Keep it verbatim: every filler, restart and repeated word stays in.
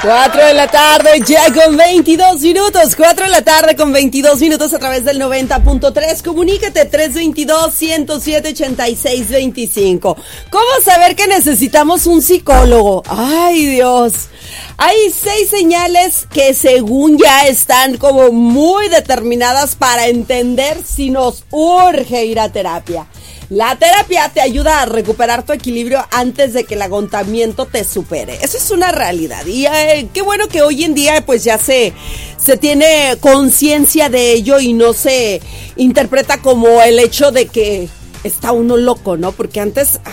cuatro de la tarde, ya con veintidós minutos. cuatro de la tarde con veintidós minutos a través del noventa punto tres. Comunícate tres veintidós, ciento siete, ochenta y seis veinticinco. ¿Cómo saber que necesitamos un psicólogo? Ay, Dios. Hay seis señales que según ya están como muy determinadas para entender si nos urge ir a terapia. La terapia te ayuda a recuperar tu equilibrio antes de que el agotamiento te supere. Eso es una realidad. Y eh, qué bueno que hoy en día pues ya se, se tiene conciencia de ello y no se interpreta como el hecho de que está uno loco, ¿no? Porque antes,